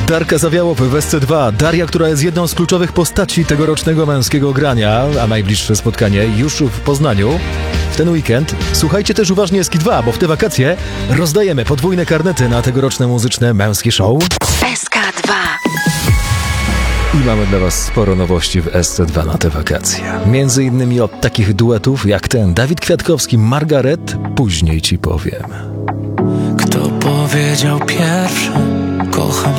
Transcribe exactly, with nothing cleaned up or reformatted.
Darka Zawiałowy w S C dwa. Daria, która jest jedną z kluczowych postaci tegorocznego męskiego grania, a najbliższe spotkanie już w Poznaniu. W ten weekend słuchajcie też uważnie S K dwa, bo w te wakacje rozdajemy podwójne karnety na tegoroczne muzyczne męskie show. S K dwa. I mamy dla was sporo nowości w S C dwa na te wakacje. Między innymi od takich duetów jak ten Dawid Kwiatkowski, Margaret, później ci powiem. Kto powiedział pierwszy, kocham